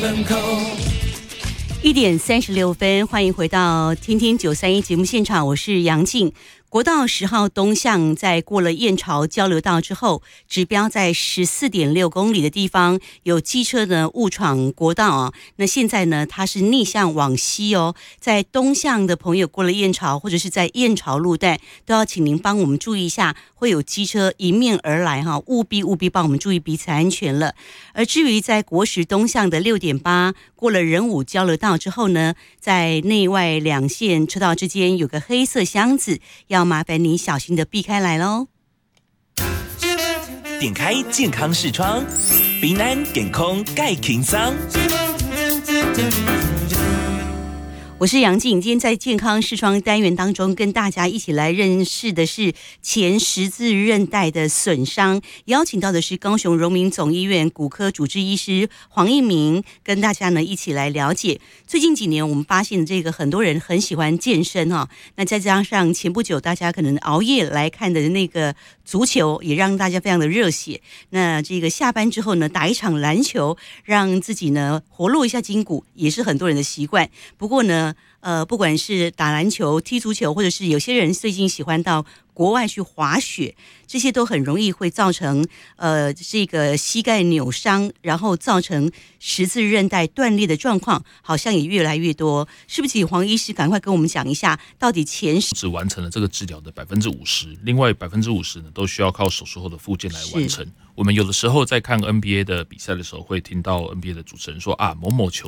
1:36，欢迎回到听听931节目现场，我是杨静。国道10号东向在过了燕巢交流道之后，指标在14.6公里的地方有机车呢误闯国道啊。那现在呢，它是逆向往西哦，在东向的朋友过了燕巢或者是在燕巢路段，都要请您帮我们注意一下，会有机车迎面而来哈，务必帮我们注意彼此安全了。而至于在国10东向的6.8过了仁武交流道之后呢，在内外两线车道之间有个黑色箱子，要麻烦你小心的避开来咯。 点开健康视窗，平安健康介轻松。 我是杨静，今天在健康视窗单元当中跟大家一起来认识的是前十字韧带的损伤，邀请到的是高雄荣民总医院骨科主治医师黄义明，跟大家呢一起来了解。最近几年我们发现这个很多人很喜欢健身哈，那再加上前不久大家可能熬夜来看的那个足球，也让大家非常的热血。那这个下班之后呢，打一场篮球，让自己呢活络一下筋骨，也是很多人的习惯。不过呢不管是打篮球、踢足球，或者是有些人最近喜欢到国外去滑雪，这些都很容易会造成这个膝盖扭伤，然后造成十字韧带断裂的状况，好像也越来越多。是不是黄医师赶快跟我们讲一下，到底只完成了这个治疗的50%，另外50%呢都需要靠手术后的复健来完成。我们有的时候在看 NBA 的比赛的时候，会听到 NBA 的主持人说啊，某某球